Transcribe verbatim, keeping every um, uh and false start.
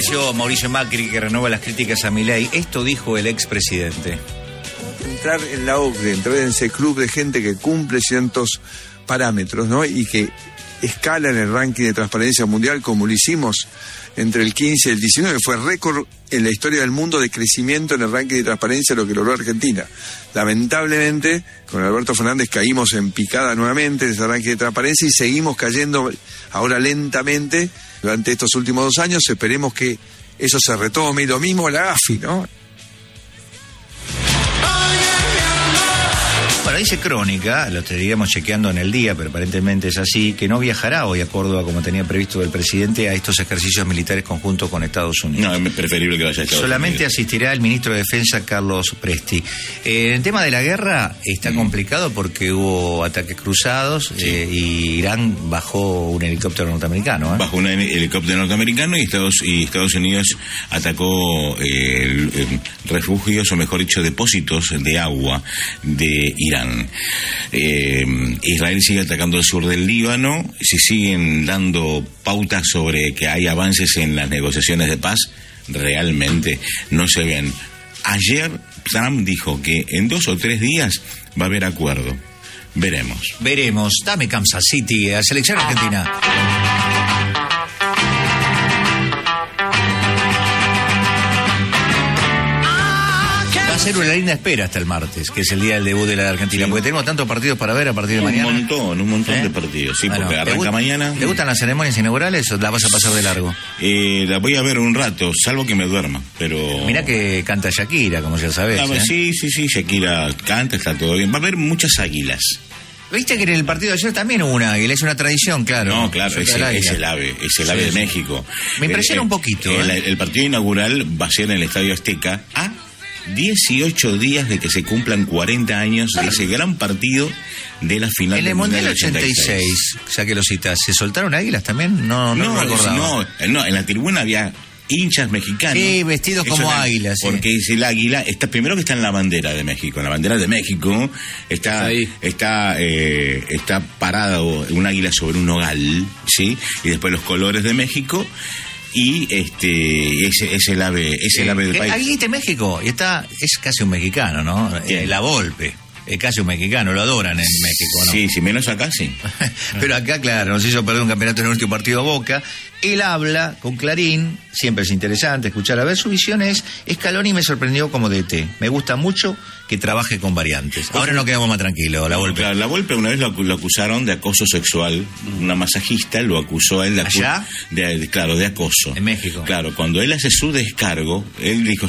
Apareció Mauricio Macri, que renueva las críticas a Milei. Esto dijo el expresidente. Entrar en la O C D E, entrar en ese club de gente que cumple ciertos parámetros, ¿no? Y que escala en el ranking de transparencia mundial, como lo hicimos entre el quince y el diecinueve, fue récord en la historia del mundo de crecimiento en el ranking de transparencia, lo que logró Argentina. Lamentablemente, con Alberto Fernández caímos en picada nuevamente en ese ranking de transparencia y seguimos cayendo ahora lentamente durante estos últimos dos años. Esperemos que eso se retome, y lo mismo la A F I, ¿no? Bueno, dice Crónica, lo estaríamos chequeando en el día, pero aparentemente es así, que no viajará hoy a Córdoba como tenía previsto el presidente a estos ejercicios militares conjuntos con Estados Unidos. No, es preferible que vaya a Estados Solamente Unidos. asistirá el ministro de Defensa, Carlos Presti. Eh, el tema de la guerra está mm. complicado porque hubo ataques cruzados, sí. eh, y Irán bajó un helicóptero norteamericano. ¿eh? Bajó un helicóptero norteamericano y Estados, y Estados Unidos atacó eh, el, el refugios, o mejor dicho, depósitos de agua de Irán. Eh, Israel sigue atacando el sur del Líbano, se siguen dando pautas sobre que hay avances en las negociaciones de paz, realmente no se ven. Ayer Trump dijo que en dos o tres días va a haber acuerdo. Veremos. Veremos. Dame Kansas City, a selección argentina. Va a ser una linda espera hasta el martes, que es el día del debut de la Argentina, sí. Porque tenemos tantos partidos para ver a partir de un mañana. Un montón, un montón ¿Eh? de partidos, sí, bueno, porque arranca ¿te mañana. ¿Te gustan las ceremonias inaugurales o la vas a pasar de largo? Eh, la voy a ver un rato, salvo que me duerma, pero... Mirá que canta Shakira, como ya sabés. Ah, ¿eh? Sí, sí, sí, Shakira canta, está todo bien. Va a haber muchas águilas. Viste que en el partido de ayer también hubo un águila, es una tradición, claro. No, claro, es el, es el ave, es el sí, ave de sí. México. Me impresiona eh, un poquito. Eh, ¿eh? el, el partido inaugural va a ser en el Estadio Azteca a dieciocho días de que se cumplan cuarenta años de ese gran partido de la final en del el Mundial ochenta y seis, ya que lo citas, ¿se soltaron águilas también? No, no, no, no recordaba. No, no, en la tribuna había hinchas mexicanos. Sí, vestidos Eso como era, águilas. Sí. Porque es el águila, está primero que está en la bandera de México. En la bandera de México está Ahí. está eh, está parada un águila sobre un nogal, ¿sí? Y después los colores de México. Y este ese es el ave es el ave del país. Aguilita en México y está es casi un mexicano, ¿no? Eh, la Volpe. Es casi un mexicano, lo adoran en México, ¿no? Sí, sí, menos acá, sí. Pero acá, claro, nos hizo perder un campeonato en el último partido a Boca. Él habla con Clarín, siempre es interesante escuchar. A ver, su visión es, Scaloni me sorprendió como D T. Me gusta mucho que trabaje con variantes. Ahora no quedamos más tranquilos, la Volpe. Claro, la Volpe una vez lo, lo acusaron de acoso sexual. Una masajista lo acusó a él de, ¿Allá? de, de claro, de acoso. En México. Claro, cuando él hace su descargo, él dijo,